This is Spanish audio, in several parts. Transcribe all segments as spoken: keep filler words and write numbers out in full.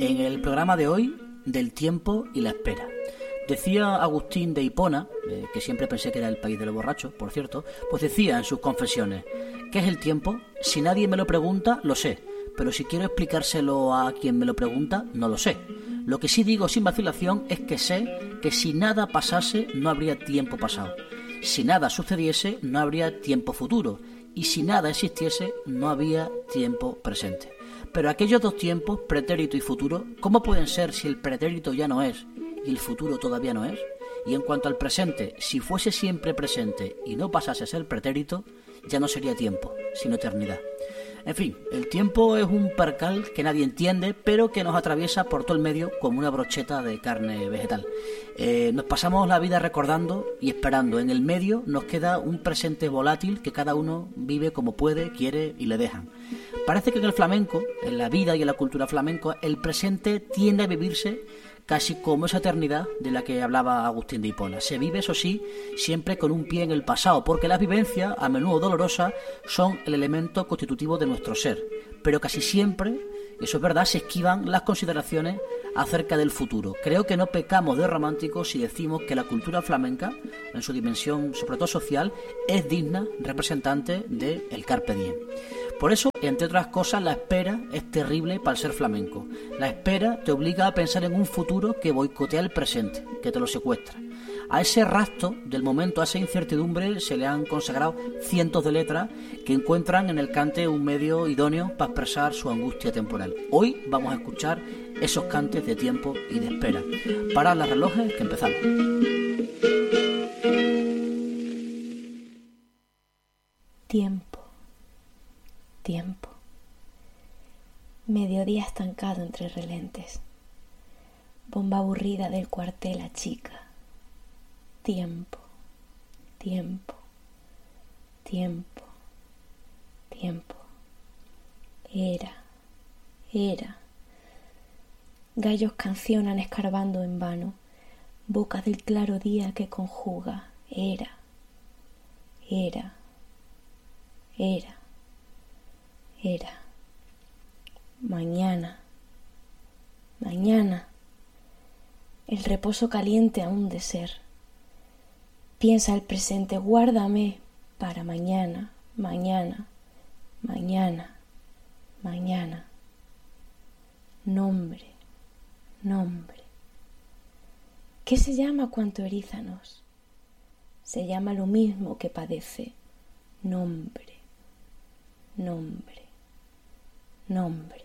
En el programa de hoy, del tiempo y la espera. Decía Agustín de Hipona, eh, que siempre pensé que era el país de los borrachos, por cierto, pues decía en sus confesiones: ¿qué es el tiempo? Si nadie me lo pregunta, lo sé, pero si quiero explicárselo a quien me lo pregunta, no lo sé. Lo que sí digo sin vacilación es que sé que si nada pasase, no habría tiempo pasado. Si nada sucediese, no habría tiempo futuro. Y si nada existiese, no había tiempo presente. Pero aquellos dos tiempos, pretérito y futuro, ¿cómo pueden ser si el pretérito ya no es y el futuro todavía no es? Y en cuanto al presente, si fuese siempre presente y no pasase a ser pretérito, ya no sería tiempo, sino eternidad. En fin, el tiempo es un percal que nadie entiende, pero que nos atraviesa por todo el medio como una brocheta de carne vegetal. Eh, nos pasamos la vida recordando y esperando. En el medio nos queda un presente volátil que cada uno vive como puede, quiere y le dejan. Parece que en el flamenco, en la vida y en la cultura flamenco, el presente tiende a vivirse casi como esa eternidad de la que hablaba Agustín de Hipona. Se vive, eso sí, siempre con un pie en el pasado, porque las vivencias, a menudo dolorosas, son el elemento constitutivo de nuestro ser. Pero casi siempre, eso es verdad, se esquivan las consideraciones acerca del futuro. Creo que no pecamos de románticos si decimos que la cultura flamenca, en su dimensión, sobre todo social, es digna representante del carpe diem. Por eso, entre otras cosas, la espera es terrible para el ser flamenco. La espera te obliga a pensar en un futuro que boicotea el presente, que te lo secuestra. A ese rastro del momento, a esa incertidumbre, se le han consagrado cientos de letras que encuentran en el cante un medio idóneo para expresar su angustia temporal. Hoy vamos a escuchar esos cantes de tiempo y de espera. Para los relojes, que empezamos. Tiempo. Tiempo. Mediodía estancado entre relentes. Bomba aburrida del cuartel a chica. Tiempo. Tiempo. Tiempo. Tiempo. Era. Era. Gallos cancionan escarbando en vano. Boca del claro día que conjuga. Era. Era. Era. Era. Mañana. Mañana. El reposo caliente aún de ser. Piensa el presente, guárdame para mañana, mañana, mañana, mañana. Nombre, nombre. ¿Qué se llama cuanto erízanos? Se llama lo mismo que padece. Nombre, nombre. Nombre,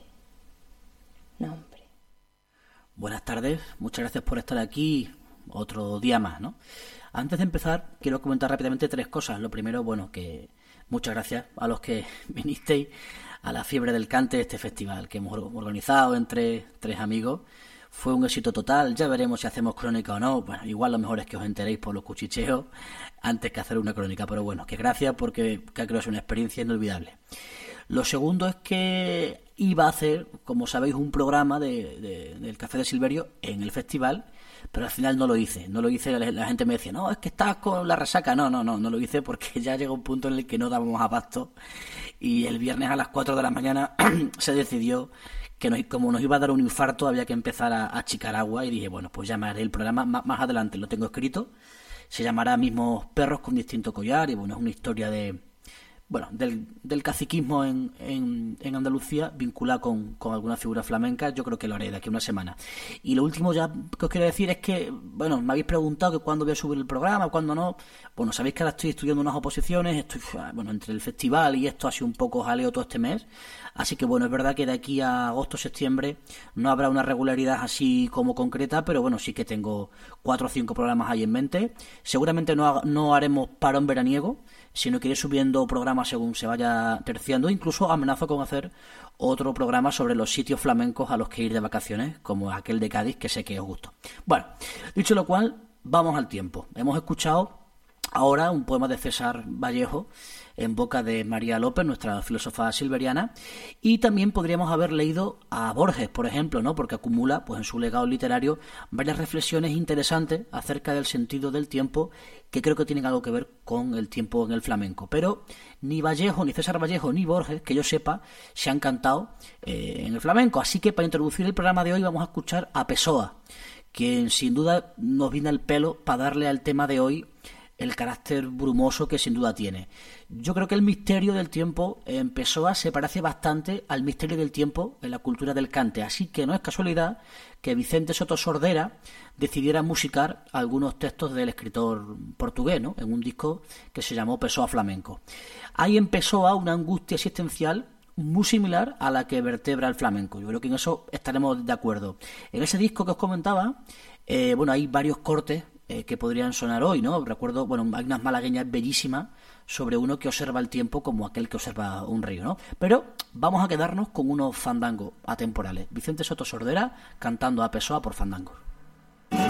nombre. Buenas tardes, muchas gracias por estar aquí otro día más, ¿no? Antes de empezar, quiero comentar rápidamente tres cosas. Lo primero, bueno, que muchas gracias a los que vinisteis a la Fiebre del Cante, este festival que hemos organizado entre tres amigos. Fue un éxito total, ya veremos si hacemos crónica o no. Bueno, igual lo mejor es que os enteréis por los cuchicheos antes que hacer una crónica, pero bueno, que gracias porque creo que es una experiencia inolvidable. Lo segundo es que iba a hacer, como sabéis, un programa de, de, del Café de Silverio en el festival, pero al final no lo hice. No lo hice, la, la gente me decía, no, es que estás con la resaca. No, no, no, no lo hice porque ya llegó un punto en el que no dábamos abasto y el viernes a las cuatro de la mañana se decidió que nos, como nos iba a dar un infarto había que empezar a, a achicar agua y dije, bueno, pues llamaré el programa más, más adelante, lo tengo escrito, se llamará Mismos Perros con Distinto Collar y bueno, es una historia de... Bueno, del, del caciquismo en, en, en Andalucía, vinculado con, con alguna figura flamenca. Yo creo que lo haré de aquí a una semana. Y lo último ya que os quiero decir es que, bueno, me habéis preguntado que cuándo voy a subir el programa, cuándo no. Bueno, sabéis que ahora estoy estudiando unas oposiciones, estoy, bueno, entre el festival y esto ha sido un poco jaleo todo este mes. Así que, bueno, es verdad que de aquí a agosto, septiembre no habrá una regularidad así como concreta, pero bueno, sí que tengo cuatro o cinco programas ahí en mente. Seguramente no, no haremos parón veraniego, sino que iré subiendo programas según se vaya terciando. Incluso amenazo con hacer otro programa sobre los sitios flamencos a los que ir de vacaciones, como aquel de Cádiz, que sé que os gustó. Bueno, dicho lo cual, vamos al tiempo. Hemos escuchado ahora un poema de César Vallejo en boca de María López, nuestra filósofa silveriana, y también podríamos haber leído a Borges, por ejemplo, ¿no? Porque acumula, pues, en su legado literario varias reflexiones interesantes acerca del sentido del tiempo que creo que tienen algo que ver con el tiempo en el flamenco. Pero ni Vallejo, ni César Vallejo, ni Borges, que yo sepa, se han cantado eh, en el flamenco. Así que para introducir el programa de hoy vamos a escuchar a Pessoa, quien sin duda nos viene al pelo para darle al tema de hoy el carácter brumoso que sin duda tiene. Yo creo que el misterio del tiempo en Pessoa se parece bastante al misterio del tiempo en la cultura del cante, así que no es casualidad que Vicente Soto Sordera decidiera musicar algunos textos del escritor portugués, ¿no? En un disco que se llamó Pessoa Flamenco. Hay en Pessoa una angustia existencial muy similar a la que vertebra el flamenco. Yo creo que en eso estaremos de acuerdo. En ese disco que os comentaba, eh, bueno, hay varios cortes eh, que podrían sonar hoy, ¿no? Recuerdo, bueno, hay unas malagueñas bellísimas sobre uno que observa el tiempo como aquel que observa un río, ¿no? Pero vamos a quedarnos con unos fandangos atemporales. Vicente Soto Sordera cantando a Pessoa por fandangos.